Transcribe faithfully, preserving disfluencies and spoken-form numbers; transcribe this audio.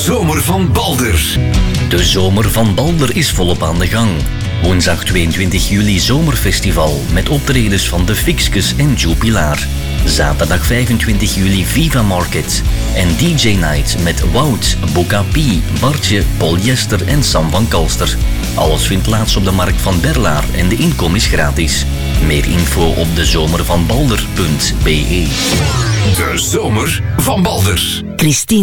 Zomer van Balder. De Zomer van Balder is volop aan de gang. Woensdag tweeëntwintig juli Zomerfestival met optredens van de Fixkes en Joe Pilar. Zaterdag vijfentwintig juli Viva Market en D J Night met Wout, Boca P, Bartje, Polyester en Sam van Kalster. Alles vindt plaats op de markt van Berlaar en de inkom is gratis. Meer info op de zomer van balder punt b e. De Zomer van Balder. Christine.